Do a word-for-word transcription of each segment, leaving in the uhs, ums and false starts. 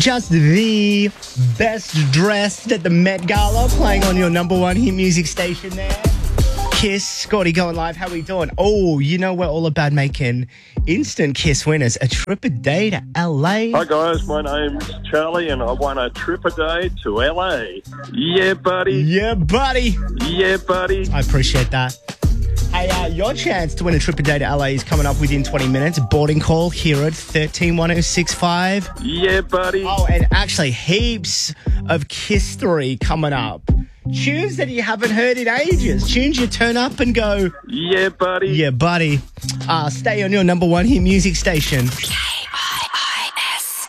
Just the best dressed at the Met Gala, playing on your number one hit music station there. Kiss, Scotty going live. How we doing? Oh, you know we're all about making instant Kiss winners. A trip a day to L A. Hi guys, my name's Charlie and I won a trip a day to L A. Yeah, buddy. Yeah, buddy. Yeah, buddy. I appreciate that. Hey, uh, your chance to win a trip a day to L A is coming up within twenty minutes. Boarding call here at one three one zero six five. Yeah, buddy. Oh, and actually heaps of Kiss three coming up. Tunes that you haven't heard in ages. Tunes you turn up and go, yeah, buddy. Yeah, buddy. Uh, stay on your number one hit music station. K I I S.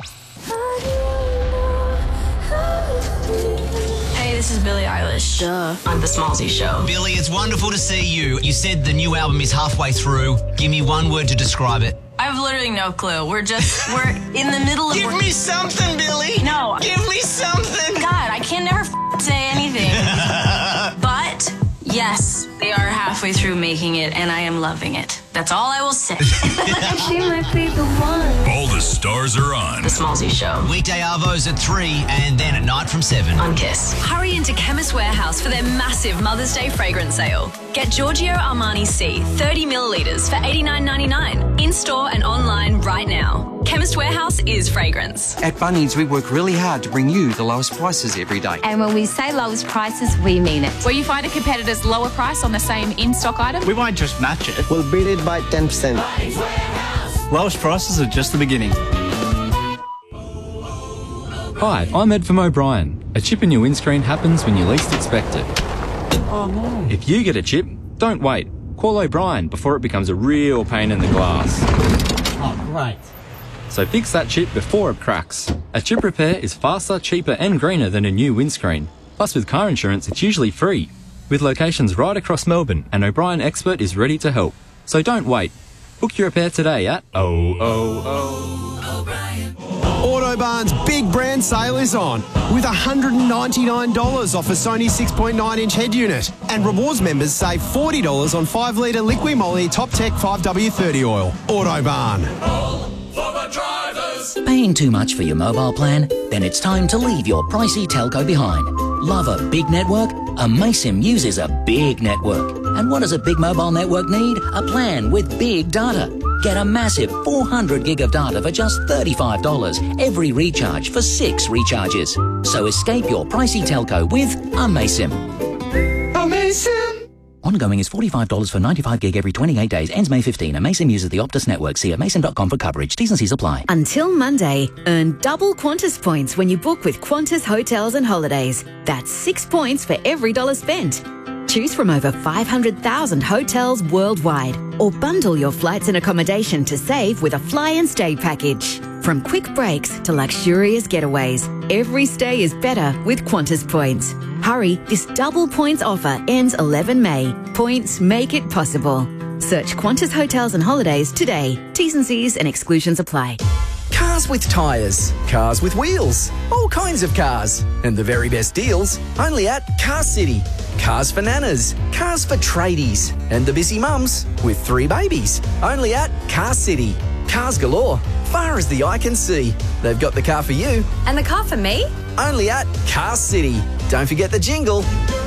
Hey, this is Billie Eilish. Duh. On The Smallzy Show. Billy, it's wonderful to see you. You said the new album is halfway through. Give me one word to describe it. I have literally no clue. We're just, we're in the middle of... Give me something, Billy. No. Give me something. God, I can never f- say anything. But, yes, they are halfway through making it, and I am loving it. That's all I will say. She might be the one. All the stars are on. The Smallzy Show. Weekday arvos at three and then at night from seven. On Kiss. Hurry into Chemist Warehouse for their massive Mother's Day fragrance sale. Get Giorgio Armani C thirty millilitres for eighty-nine ninety-nine. In-store and online right now. Chemist Warehouse is fragrance. At Bunnings, we work really hard to bring you the lowest prices every day. And when we say lowest prices, we mean it. Where you find a competitor's lower price on the same in-stock item. We won't just match it. We'll beat it by ten percent. Lowest prices are just the beginning. Hi, I'm Ed from O'Brien. A chip in your windscreen happens when you least expect it. Oh no. If you get a chip, don't wait. Call O'Brien before it becomes a real pain in the glass. Oh, great. So fix that chip before it cracks. A chip repair is faster, cheaper and greener than a new windscreen. Plus with car insurance, it's usually free. With locations right across Melbourne, an O'Brien expert is ready to help. So don't wait. Book your repair today at oh oh oh O'Brien. Autobarn's big brand sale is on with one hundred ninety-nine dollars off a Sony six point nine inch head unit. And rewards members save forty dollars on five litre Liqui Moly Top Tech five W thirty oil. Autobarn. Paying too much for your mobile plan? Then it's time to leave your pricey telco behind. Love a big network? Amaysim uses a big network. And what does a big mobile network need? A plan with big data. Get a massive four hundred gig of data for just thirty-five dollars every recharge for six recharges. So escape your pricey telco with Amaysim. Amaysim! Ongoing is forty-five dollars for ninety-five gig every twenty-eight days. Ends May fifteenth. Amaysim uses the Optus network. See amaysim dot com for coverage. T's and C's apply. Until Monday, earn double Qantas points when you book with Qantas Hotels and Holidays. That's six points for every dollar spent. Choose from over five hundred thousand hotels worldwide, or bundle your flights and accommodation to save with a fly and stay package. From quick breaks to luxurious getaways, every stay is better with Qantas points. Hurry, this double points offer ends eleven May. Points make it possible. Search Qantas Hotels and Holidays today. T's and C's and exclusions apply. Cars with tyres, cars with wheels, all kinds of cars. And the very best deals only at Car City. Cars for nanas, cars for tradies, and the busy mums with three babies. Only at Car City. Cars galore, far as the eye can see. They've got the car for you. And the car for me? Only at Car City. Don't forget the jingle.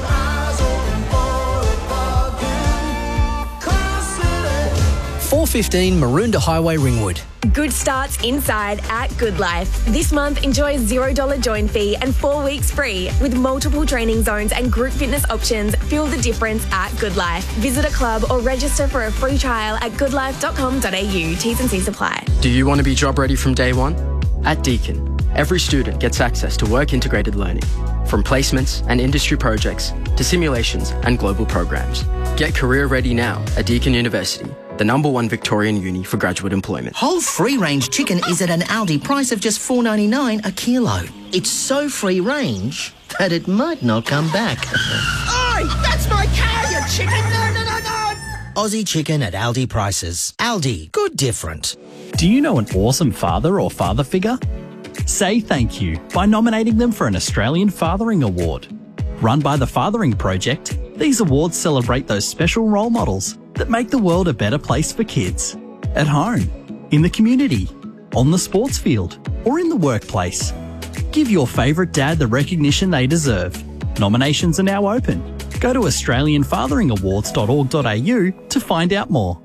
four fifteen Maroondah Highway, Ringwood. Good starts inside at Good Life. This month, enjoy a zero dollars join fee and four weeks free. With multiple training zones and group fitness options, feel the difference at Good Life. Visit a club or register for a free trial at good life dot com dot a u. T's and C's apply. Do you want to be job ready from day one? At Deakin, every student gets access to work-integrated learning, from placements and industry projects to simulations and global programs. Get career ready now at Deakin University, the number one Victorian uni for graduate employment. Whole free-range chicken is at an Aldi price of just four ninety-nine a kilo. It's so free-range that it might not come back. Oi! That's my cow, you chicken! No, no, no, no! Aussie chicken at Aldi prices. Aldi, good different. Do you know an awesome father or father figure? Say thank you by nominating them for an Australian Fathering Award. Run by the Fathering Project, these awards celebrate those special role models that make the world a better place for kids. At home, in the community, on the sports field, or in the workplace. Give your favourite dad the recognition they deserve. Nominations are now open. Go to australian fathering awards dot org dot a u to find out more.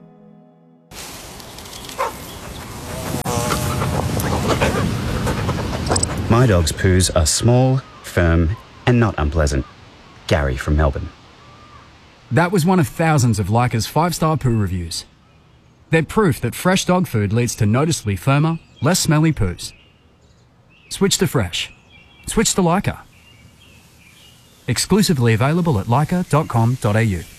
My dog's poos are small, firm, and not unpleasant. Gary from Melbourne. That was one of thousands of Leica's five-star poo reviews. They're proof that fresh dog food leads to noticeably firmer, less smelly poos. Switch to fresh. Switch to Leica. Exclusively available at leica dot com dot a u.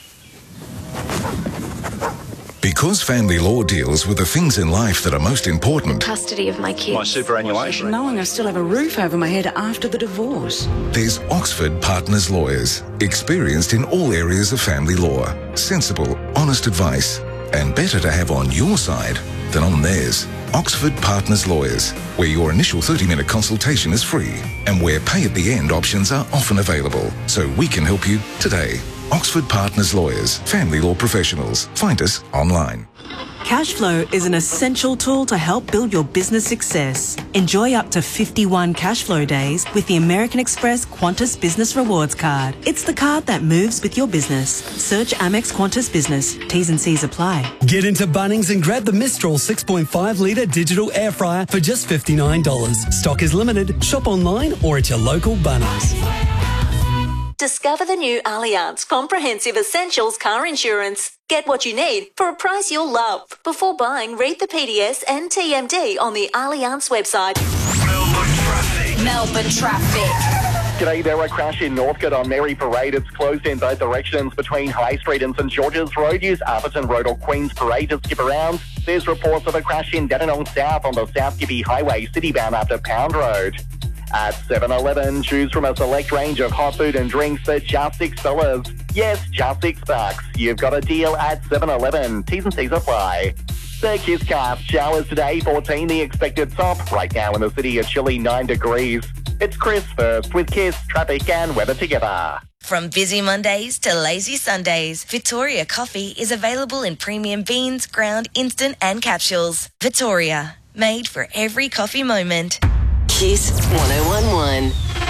Because family law deals with the things in life that are most important, Custody of my kids. My superannuation. Knowing I still have a roof over my head after the divorce. there's Oxford Partners Lawyers, experienced in all areas of family law. Sensible, honest advice, and better to have on your side than on theirs. Oxford Partners Lawyers, where your initial thirty-minute consultation is free and where pay-at-the-end options are often available. So we can help you today. Oxford Partners Lawyers, family law professionals. Find us online. Cashflow is an essential tool to help build your business success. Enjoy up to fifty-one Cashflow days with the American Express Qantas Business Rewards Card. It's the card that moves with your business. Search Amex Qantas Business. T's and C's apply. Get into Bunnings and grab the Mistral six point five litre digital air fryer for just fifty-nine dollars. Stock is limited. Shop online or at your local Bunnings. Discover the new Allianz Comprehensive Essentials Car Insurance. Get what you need for a price you'll love. Before buying, read the P D S and T M D on the Allianz website. Melbourne traffic. Melbourne traffic. G'day, there a crash in Northcote on Mary Parade. It's closed in both directions between High Street and St George's Road. Use Arthurton Road or Queen's Parade to skip around. There's reports of a crash in Dandenong South on the South Gibby Highway, citybound after Pound Road. At seven eleven, choose from a select range of hot food and drinks for just six dollars. Yes, just six bucks. You've got a deal at seven eleven. T's and C's apply. The KissCast showers today, fourteen the expected top. Right now in the city, a chilly nine degrees. It's Chris first with Kiss, traffic and weather together. From busy Mondays to lazy Sundays, Victoria Coffee is available in premium beans, ground, instant and capsules. Victoria, made for every coffee moment. Kiss one oh one one.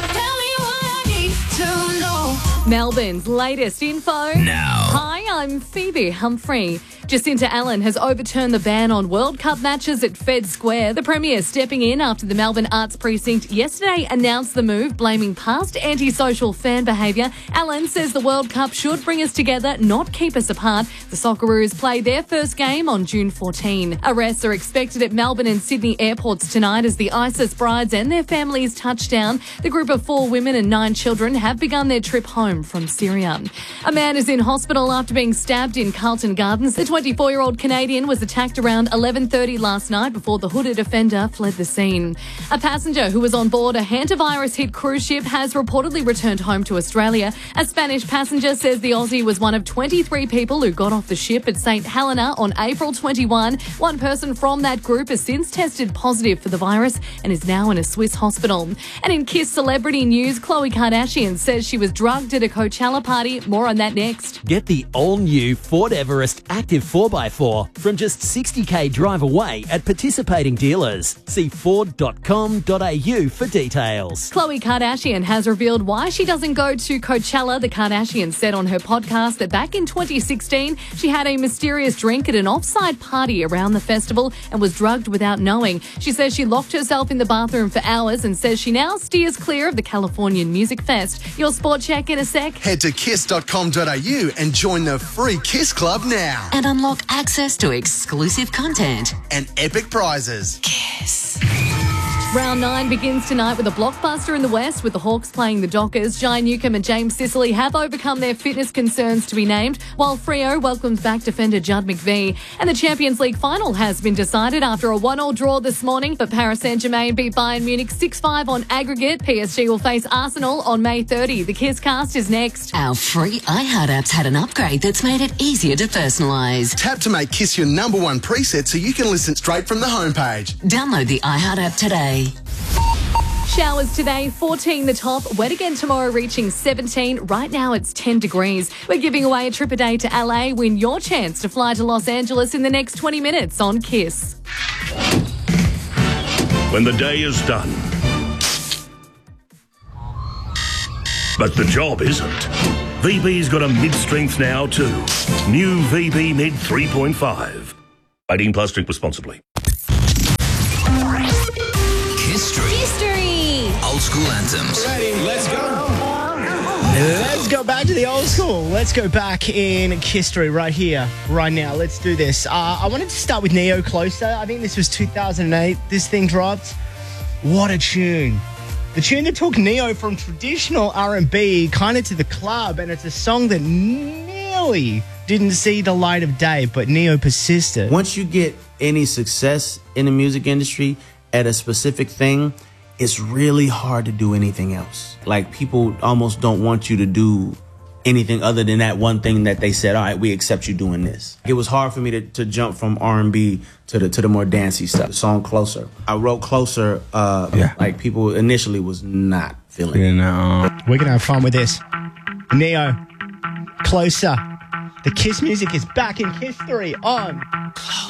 Melbourne's latest info. Now. Hi, I'm Phoebe Humphrey. Jacinta Allen has overturned the ban on World Cup matches at Fed Square. The Premier stepping in after the Melbourne Arts Precinct yesterday announced the move, blaming past antisocial fan behaviour. Allen says the World Cup should bring us together, not keep us apart. The Socceroos play their first game on June fourteenth. Arrests are expected at Melbourne and Sydney airports tonight as the ISIS brides and their families touch down. The group of four women and nine children have begun their trip home from Syria. A man is in hospital after being stabbed in Carlton Gardens. The twenty-four-year-old Canadian was attacked around eleven thirty last night before the hooded offender fled the scene. A passenger who was on board a hantavirus-hit cruise ship has reportedly returned home to Australia. A Spanish passenger says the Aussie was one of twenty-three people who got off the ship at Saint Helena on April twenty-first. One person from that group has since tested positive for the virus and is now in a Swiss hospital. And in Kiss celebrity news, Khloe Kardashian says she was drugged at a Coachella party. More on that next. Get the all-new Ford Everest Active four by four from just sixty k drive away at participating dealers. See ford dot com dot a u for details. Khloe Kardashian has revealed why she doesn't go to Coachella. The Kardashians said on her podcast that back in twenty sixteen, she had a mysterious drink at an off-site party around the festival and was drugged without knowing. She says she locked herself in the bathroom for hours and says she now steers clear of the Californian Music Fest. Your sport check in a sec. Head to kiss dot com dot a u and join the free Kiss Club now. And unlock access to exclusive content and epic prizes. Kiss. Round nine begins tonight with a blockbuster in the West with the Hawks playing the Dockers. Jai Newcomb and James Sicily have overcome their fitness concerns to be named, while Freo welcomes back defender Judd McVie. And the Champions League final has been decided after a one all draw this morning, but Paris Saint-Germain beat Bayern Munich six five on aggregate. P S G will face Arsenal on May thirtieth. The Kiss Cast is next. Our free iHeart app's had an upgrade that's made it easier to personalise. Tap to make Kiss your number one preset so you can listen straight from the homepage. Download the iHeart app today. Showers today, fourteen the top. Wet again tomorrow, reaching seventeen. Right now it's ten degrees. We're giving away a trip a day to L A. Win your chance to fly to Los Angeles in the next twenty minutes on Kiss. when the day is done. But the job isn't. V B's got a mid-strength now too. New V B Mid three point five. eighteen plus, drink responsibly. History. History. Old school anthems. Ready, let's go. Let's go back to the old school. Let's go back in history right here, right now. Let's do this. Uh, I wanted to start with Neo Closer. I think this was two thousand eight. This thing dropped. What a tune. The tune that took Neo from traditional R and B kind of to the club, and it's a song that nearly didn't see the light of day, but Neo persisted. Once you get any success in the music industry at a specific thing, it's really hard to do anything else. Like, people almost don't want you to do anything other than that one thing that they said, all right, we accept you doing this. It was hard for me to, to jump from R and B to the to the more dancey stuff. The song Closer. I wrote Closer, uh, yeah. like people initially was not feeling it. We're going to have fun with this. Neo, Closer. The Kiss music is back in history on